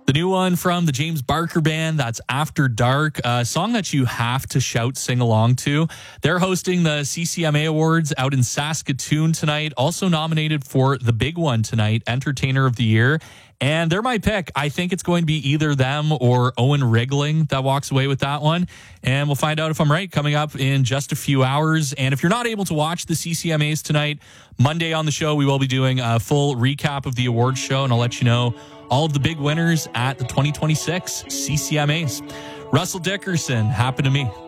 The new one from the James Barker Band, that's After Dark, a song that you have to shout, sing along to. They're hosting the CCMA Awards out in Saskatoon tonight, also nominated for the big one tonight, Entertainer of the Year. And they're my pick. I think it's going to be either them or Owen Rigling that walks away with that one. And we'll find out if I'm right coming up in just a few hours. And if you're not able to watch the CCMAs tonight, Monday on the show, we will be doing a full recap of the awards show, and I'll let you know all of the big winners at the 2026 CCMAs. Russell Dickerson, Happen to Me.